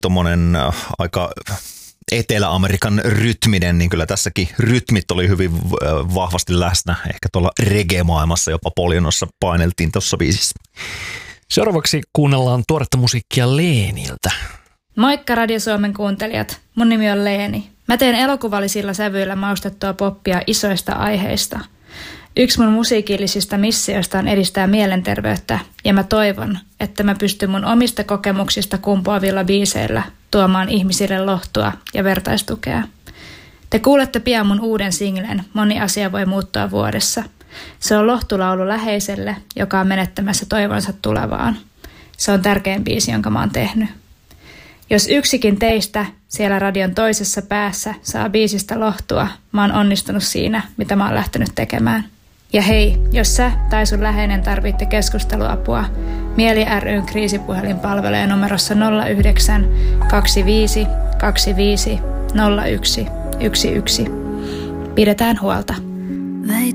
tommonen aika Etelä-Amerikan rytminen, niin kyllä tässäkin rytmit oli hyvin vahvasti läsnä. Ehkä tuolla reggae-maailmassa jopa poljonossa paineltiin tuossa biisissä. Seuraavaksi kuunnellaan tuoretta musiikkia Leeniltä. Moikka Radio Suomen kuuntelijat, mun nimi on Leeni. Mä teen elokuvallisilla sävyillä maustettua poppia isoista aiheista. Yksi mun musiikillisista missioista on edistää mielenterveyttä ja mä toivon, että mä pystyn mun omista kokemuksista kumpuavilla biiseillä tuomaan ihmisille lohtua ja vertaistukea. Te kuulette pian mun uuden singlen Moni asia voi muuttua vuodessa. Se on lohtulaulu läheiselle, joka on menettämässä toivonsa tulevaan. Se on tärkein biisi, jonka mä oon tehnyt. Jos yksikin teistä siellä radion toisessa päässä saa biisistä lohtua, mä oon onnistunut siinä, mitä mä oon lähtenyt tekemään. Ja hei, jos sä tai sun läheinen tarvitte keskusteluapua, Mieli ry:n kriisipuhelin palvelee numerossa 09 25 25 01 11. Pidetään huolta.